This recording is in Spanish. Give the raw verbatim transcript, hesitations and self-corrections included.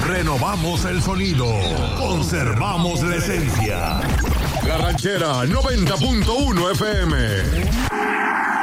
Renovamos el sonido. Conservamos la esencia. La Ranchera noventa punto uno F M.